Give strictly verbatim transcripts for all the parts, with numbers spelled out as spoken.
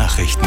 Nachrichten.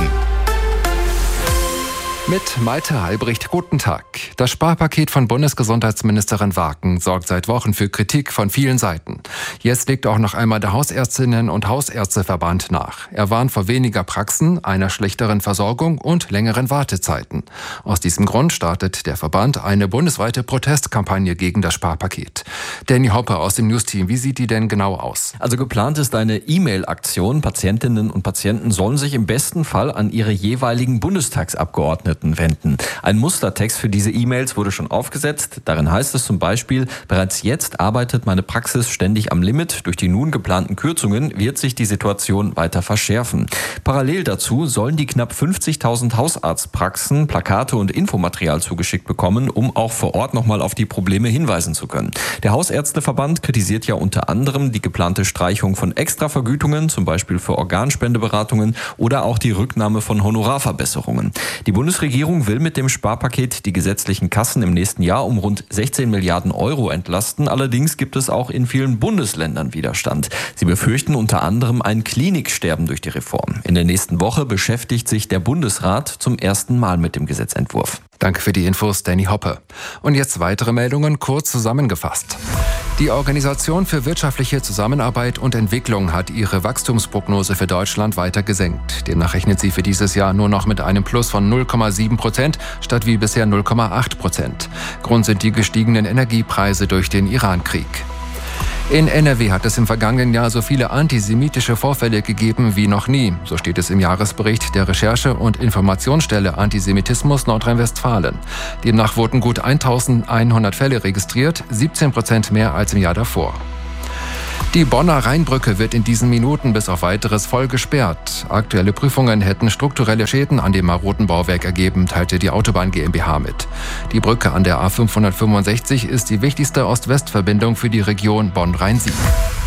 Mit Malte Albrecht, guten Tag. Das Sparpaket von Bundesgesundheitsministerin Warken sorgt seit Wochen für Kritik von vielen Seiten. Jetzt legt auch noch einmal der Hausärztinnen- und Hausärzteverband nach. Er warnt vor weniger Praxen, einer schlechteren Versorgung und längeren Wartezeiten. Aus diesem Grund startet der Verband eine bundesweite Protestkampagne gegen das Sparpaket. Danny Hoppe aus dem News-Team, wie sieht die denn genau aus? Also geplant ist eine E-Mail-Aktion. Patientinnen und Patienten sollen sich im besten Fall an ihre jeweiligen Bundestagsabgeordneten wenden. Ein Mustertext für diese E-Mails wurde schon aufgesetzt. Darin heißt es zum Beispiel: Bereits jetzt arbeitet meine Praxis ständig am Limit. Durch die nun geplanten Kürzungen wird sich die Situation weiter verschärfen. Parallel dazu sollen die knapp fünfzigtausend Hausarztpraxen Plakate und Infomaterial zugeschickt bekommen, um auch vor Ort nochmal auf die Probleme hinweisen zu können. Der Hausärzteverband kritisiert ja unter anderem die geplante Streichung von Extravergütungen, zum Beispiel für Organspendeberatungen oder auch die Rücknahme von Honorarverbesserungen. Die Bundesregierung Die Regierung will mit dem Sparpaket die gesetzlichen Kassen im nächsten Jahr um rund sechzehn Milliarden Euro entlasten. Allerdings gibt es auch in vielen Bundesländern Widerstand. Sie befürchten unter anderem ein Kliniksterben durch die Reform. In der nächsten Woche beschäftigt sich der Bundesrat zum ersten Mal mit dem Gesetzentwurf. Danke für die Infos, Danny Hoppe. Und jetzt weitere Meldungen, kurz zusammengefasst. Die Organisation für wirtschaftliche Zusammenarbeit und Entwicklung hat ihre Wachstumsprognose für Deutschland weiter gesenkt. Demnach rechnet sie für dieses Jahr nur noch mit einem Plus von null Komma sieben Prozent statt wie bisher null Komma acht Prozent. Grund sind die gestiegenen Energiepreise durch den Irankrieg. In N R W hat es im vergangenen Jahr so viele antisemitische Vorfälle gegeben wie noch nie. So steht es im Jahresbericht der Recherche- und Informationsstelle Antisemitismus Nordrhein-Westfalen. Demnach wurden gut eintausendeinhundert Fälle registriert, siebzehn Prozent mehr als im Jahr davor. Die Bonner Rheinbrücke wird in diesen Minuten bis auf Weiteres voll gesperrt. Aktuelle Prüfungen hätten strukturelle Schäden an dem maroden Bauwerk ergeben, teilte die Autobahn GmbH mit. Die Brücke an der A fünfhundertfünfundsechzig ist die wichtigste Ost-West-Verbindung für die Region Bonn-Rhein-Sieg.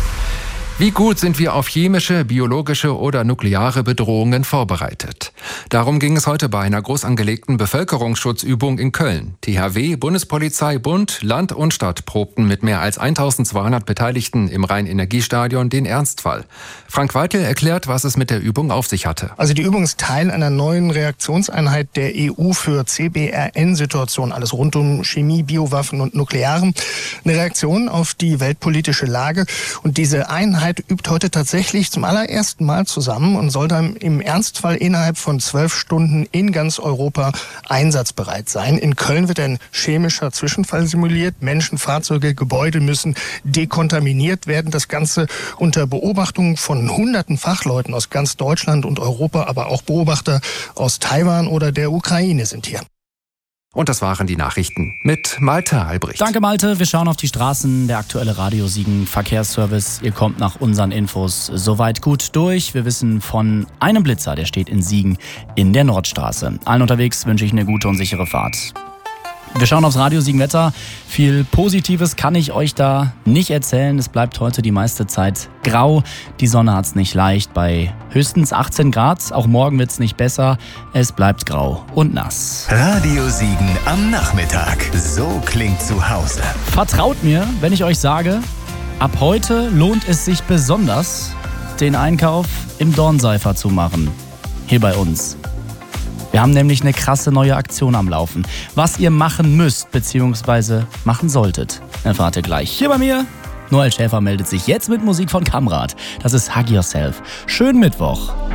Wie gut sind wir auf chemische, biologische oder nukleare Bedrohungen vorbereitet? Darum ging es heute bei einer groß angelegten Bevölkerungsschutzübung in Köln. T H W, Bundespolizei, Bund, Land und Stadt probten mit mehr als eintausendzweihundert Beteiligten im Rhein-Energiestadion den Ernstfall. Frank Weitel erklärt, was es mit der Übung auf sich hatte. Also die Übung ist Teil einer neuen Reaktionseinheit der E U für C B R N-Situationen, alles rund um Chemie, Biowaffen und Nuklearen. Eine Reaktion auf die weltpolitische Lage. Und diese Einheit übt heute tatsächlich zum allerersten Mal zusammen und soll dann im Ernstfall innerhalb von zwölf Stunden in ganz Europa einsatzbereit sein. In Köln wird ein chemischer Zwischenfall simuliert. Menschen, Fahrzeuge, Gebäude müssen dekontaminiert werden. Das Ganze unter Beobachtung von hunderten Fachleuten aus ganz Deutschland und Europa, aber auch Beobachter aus Taiwan oder der Ukraine sind hier. Und das waren die Nachrichten mit Malte Albrecht. Danke Malte, wir schauen auf die Straßen. Der aktuelle Radio Siegen Verkehrsservice. Ihr kommt nach unseren Infos soweit gut durch. Wir wissen von einem Blitzer, der steht in Siegen in der Nordstraße. Allen unterwegs wünsche ich eine gute und sichere Fahrt. Wir schauen aufs Radio Siegen Wetter. Viel Positives kann ich euch da nicht erzählen. Es bleibt heute die meiste Zeit grau. Die Sonne hat's nicht leicht bei höchstens achtzehn Grad. Auch morgen wird's nicht besser. Es bleibt grau und nass. Radio Siegen am Nachmittag. So klingt zu Hause. Vertraut mir, wenn ich euch sage, ab heute lohnt es sich besonders, den Einkauf im Dornseifer zu machen. Hier bei uns. Wir haben nämlich eine krasse neue Aktion am Laufen. Was ihr machen müsst, beziehungsweise machen solltet, erfahrt ihr gleich hier bei mir. Noel Schäfer meldet sich jetzt mit Musik von Kamrat. Das ist Hug Yourself. Schönen Mittwoch.